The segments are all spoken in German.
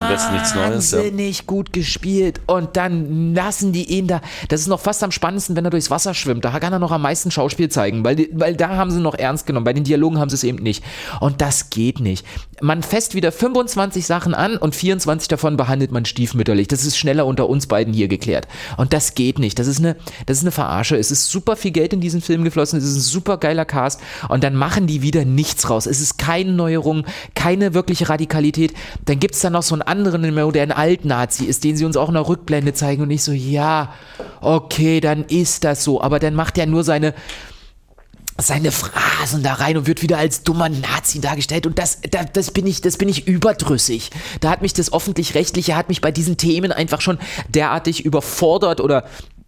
Westen nichts Neues. Wahnsinnig gut gespielt. Und dann lassen die ihn da, das ist noch fast am spannendsten, wenn er durchs Wasser schwimmt. Da kann er noch am meisten Schauspiel zeigen, weil da haben sie noch ernst genommen. Bei den Dialogen haben sie es eben nicht. Und das geht nicht. Man fasst wieder 25 Sachen an und 24 davon behandelt man stiefmütterlich. Das ist schneller unter uns beiden hier geklärt. Und das geht nicht. Das ist eine Verarsche. Es ist super viel Geld in diesen Film geflossen. Es ist ein super geiler Cast. Und dann machen die wieder nichts raus. Es ist keine Neuerung, keine wirkliche Radikalität. Dann gibt es da noch so einen anderen, der ein Alt-Nazi ist, den sie uns auch in der Rückblende zeigen. Und ich so, ja, okay, dann ist das so. Aber dann macht er nur seine Phrasen da rein und wird wieder als dummer Nazi dargestellt und das bin ich überdrüssig. Da hat mich das Öffentlich-Rechtliche, hat mich bei diesen Themen einfach schon derartig überfordert oder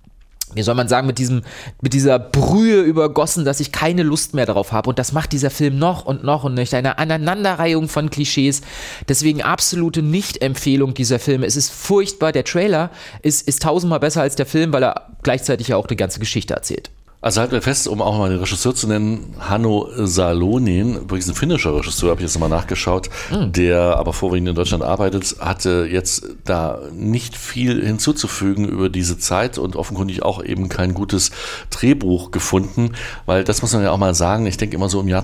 wie soll man sagen, mit dieser Brühe übergossen, dass ich keine Lust mehr darauf habe. Und das macht dieser Film noch und noch und nicht. Eine Aneinanderreihung von Klischees. Deswegen absolute Nicht-Empfehlung dieser Filme. Es ist furchtbar. Der Trailer ist tausendmal besser als der Film, weil er gleichzeitig ja auch die ganze Geschichte erzählt. Also halten wir fest, um auch mal den Regisseur zu nennen, Hanno Salonen, übrigens ein finnischer Regisseur, habe ich jetzt nochmal nachgeschaut, der aber vorwiegend in Deutschland arbeitet, hatte jetzt da nicht viel hinzuzufügen über diese Zeit und offenkundig auch eben kein gutes Drehbuch gefunden, weil das muss man ja auch mal sagen, ich denke immer so im Jahr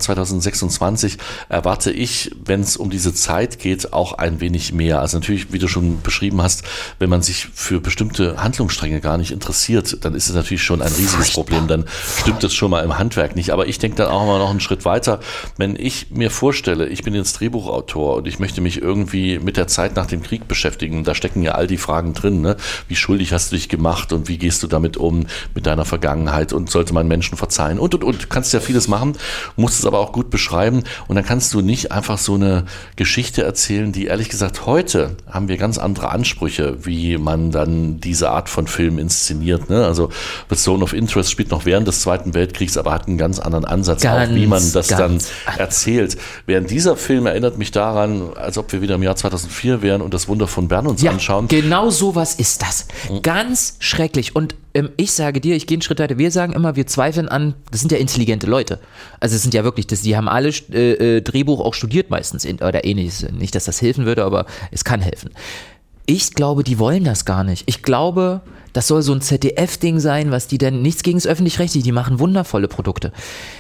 2026 erwarte ich, wenn es um diese Zeit geht, auch ein wenig mehr. Also natürlich, wie du schon beschrieben hast, wenn man sich für bestimmte Handlungsstränge gar nicht interessiert, dann ist es natürlich schon ein riesiges Problem, dann stimmt das schon mal im Handwerk nicht. Aber ich denke dann auch mal noch einen Schritt weiter. Wenn ich mir vorstelle, ich bin jetzt Drehbuchautor und ich möchte mich irgendwie mit der Zeit nach dem Krieg beschäftigen, da stecken ja all die Fragen drin, ne? Wie schuldig hast du dich gemacht und wie gehst du damit um mit deiner Vergangenheit und sollte man Menschen verzeihen und. Du kannst ja vieles machen, musst es aber auch gut beschreiben und dann kannst du nicht einfach so eine Geschichte erzählen, die ehrlich gesagt, heute haben wir ganz andere Ansprüche, wie man dann diese Art von Film inszeniert, ne? Also The Zone of Interest spielt noch während des Zweiten Weltkriegs, aber hat einen ganz anderen Ansatz, auch wie man das dann erzählt. Während dieser Film erinnert mich daran, als ob wir wieder im Jahr 2004 wären und das Wunder von Bern uns anschauen. Genau sowas ist das. Ganz schrecklich. Und ich sage dir, ich gehe einen Schritt weiter, wir sagen immer, wir zweifeln an, das sind ja intelligente Leute. Also es sind ja wirklich, die haben alle Drehbuch auch studiert meistens oder ähnliches. Nicht, dass das helfen würde, aber es kann helfen. Ich glaube, die wollen das gar nicht. Ich glaube, das soll so ein ZDF-Ding sein, was die denn, nichts gegen das Öffentlich-Rechtliche, die machen wundervolle Produkte.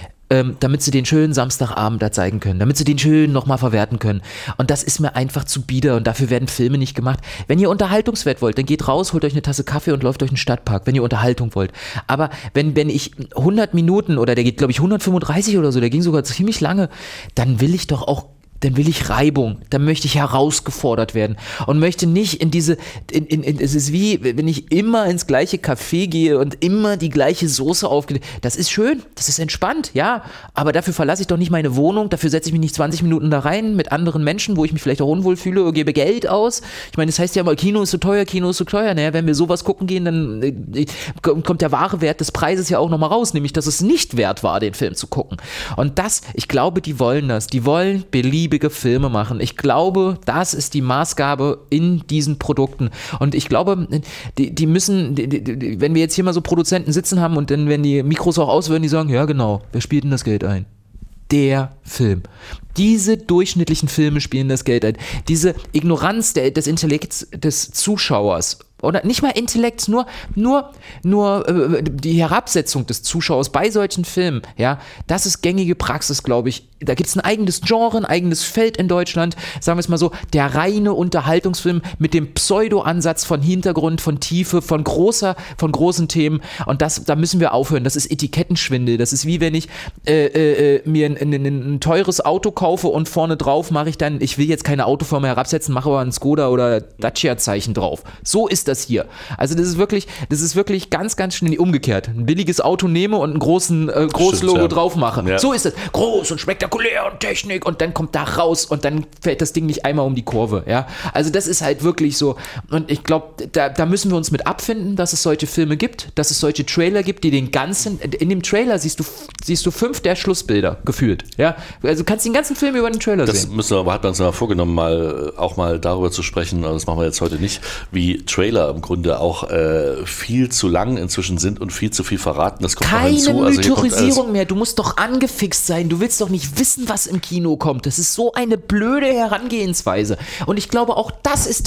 Damit sie den schönen Samstagabend da zeigen können, damit sie den schön nochmal verwerten können. Und das ist mir einfach zu bieder und dafür werden Filme nicht gemacht. Wenn ihr Unterhaltungswert wollt, dann geht raus, holt euch eine Tasse Kaffee und läuft durch den Stadtpark, wenn ihr Unterhaltung wollt. Aber wenn ich 100 Minuten oder der geht, glaube ich, 135 oder so, der ging sogar ziemlich lange, dann will ich Reibung, dann möchte ich herausgefordert werden und möchte nicht es ist wie, wenn ich immer ins gleiche Café gehe und immer die gleiche Soße aufgelegt, das ist schön, das ist entspannt, ja, aber dafür verlasse ich doch nicht meine Wohnung, dafür setze ich mich nicht 20 Minuten da rein mit anderen Menschen, wo ich mich vielleicht auch unwohl fühle oder gebe Geld aus. Ich meine, das heißt ja immer, Kino ist so teuer, naja, wenn wir sowas gucken gehen, dann kommt der wahre Wert des Preises ja auch nochmal raus, nämlich, dass es nicht wert war, den Film zu gucken. Und ich glaube, die wollen beliebige Filme machen. Ich glaube, das ist die Maßgabe in diesen Produkten. Und ich glaube, die müssen, wenn wir jetzt hier mal so Produzenten sitzen haben und dann, wenn die Mikros auch aus würden, die sagen, ja genau, wer spielt denn das Geld ein? Der Film. Diese durchschnittlichen Filme spielen das Geld ein. Diese Ignoranz des Intellekts des Zuschauers oder nicht mal Intellekt, nur die Herabsetzung des Zuschauers bei solchen Filmen, ja, das ist gängige Praxis, glaube ich. Da gibt es ein eigenes Genre, ein eigenes Feld in Deutschland, sagen wir es mal so, der reine Unterhaltungsfilm mit dem Pseudo-Ansatz von Hintergrund, von Tiefe, von großen Themen und da müssen wir aufhören. Das ist Etikettenschwindel. Das ist wie wenn ich mir ein teures Auto kaufe und vorne drauf mache ich will jetzt keine Autofirma herabsetzen, mache aber ein Skoda oder Dacia-Zeichen drauf. So ist das hier. Also das ist wirklich ganz, ganz schnell umgekehrt. Ein billiges Auto nehme und ein großes Logo drauf mache. Ja. So ist das. Groß und spektakulär und Technik und dann kommt da raus und dann fällt das Ding nicht einmal um die Kurve. Ja? Also das ist halt wirklich so. Und ich glaube, da müssen wir uns mit abfinden, dass es solche Filme gibt, dass es solche Trailer gibt, die in dem Trailer siehst du 5 der Schlussbilder gefühlt. Ja? Also du kannst den ganzen Film über den Trailer sehen. Das hat man uns mal vorgenommen, auch mal darüber zu sprechen, also das machen wir jetzt heute nicht, wie Trailer im Grunde auch viel zu lang inzwischen sind und viel zu viel verraten. Das kommt keine hinzu. Mythorisierung mehr. Du musst doch angefixt sein. Du willst doch nicht wissen, was im Kino kommt. Das ist so eine blöde Herangehensweise. Und ich glaube, auch das ist